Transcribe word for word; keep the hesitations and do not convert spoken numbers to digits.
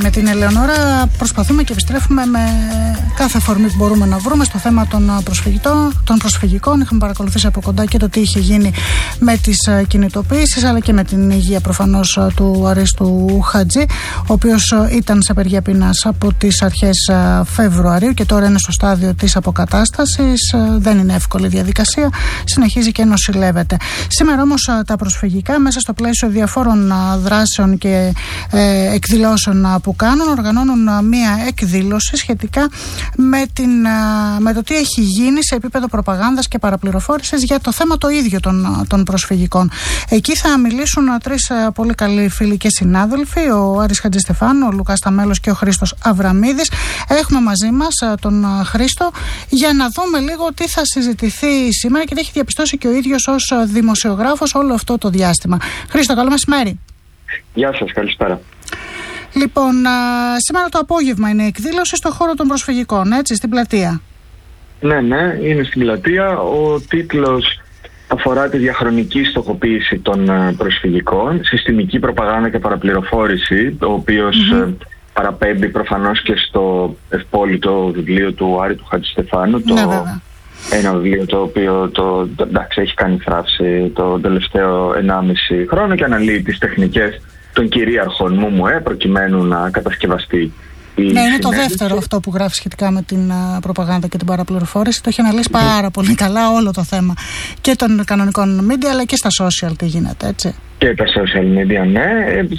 με την Ελεονόρα προσπαθούμε και επιστρέφουμε με κάθε αφορμή που μπορούμε να βρούμε στο θέμα των, των προσφυγικών. Είχαμε παρακολουθήσει από κοντά και το τι είχε γίνει με τις κινητοποιήσεις, αλλά και με την υγεία προφανώς του Αρίστου Χατζή, ο οποίος ήταν σε απεργία πείνας από τις αρχές Φεβρουαρίου και τώρα είναι στο στάδιο της αποκατάστασης. Δεν είναι εύκολη διαδικασία, συνεχίζει και νοσηλεύεται. Σήμερα όμως τα προσφυγικά, μέσα στο πλαίσιο διαφόρων δράσεων και ε, εκδηλώσεων που κάνουν, οργανώνουν μία εκδήλωση σχετικά με, την, με το τι έχει γίνει σε επίπεδο προπαγάνδας και παραπληροφόρησης για το θέμα το ίδιο των, των προσφυγικών. Εκεί θα μιλήσουν τρεις πολύ καλοί φίλοι και συνάδελφοι, ο Άρης Χατζηστεφάνου, ο Λουκάς Ταμέλος και ο Χρήστος Αβραμίδης. Έχουμε μαζί μας τον Χρήστο για να δούμε λίγο τι θα συζητηθεί σήμερα και τι έχει διαπιστώσει και ο ίδιος ως δημοσιογράφος όλο αυτό το διάστημα. Χρήστο, καλό μεσημέρι. Γεια σας, καλησπέρα. Λοιπόν, σήμερα το απόγευμα είναι η εκδήλωση στο χώρο των προσφυγικών, έτσι, στην πλατεία. Ναι, ναι, είναι στην πλατεία. Ο τίτλος αφορά τη διαχρονική στοχοποίηση των προσφυγικών, συστημική προπαγάνδα και παραπληροφόρηση, ο οποίος mm-hmm. παραπέμπει προφανώς και στο ευπόλυτο βιβλίο του Άρη του Χατζηστεφάνου, το... Ναι, βέβαια. Ένα βιβλίο το οποίο το, το, εντάξει, έχει κάνει θράψη το τελευταίο ενάμιση χρόνο και αναλύει τις τεχνικές των κυρίαρχων ΜΟΜΟΕ προκειμένου να κατασκευαστεί. Ναι, είναι συνέντευξη. Το δεύτερο αυτό που γράφει σχετικά με την uh, προπαγάνδα και την παραπληροφόρηση. Το έχει αναλύσει πάρα πολύ καλά όλο το θέμα και των κανονικών media αλλά και στα social τι γίνεται, έτσι. Και τα social media, ναι.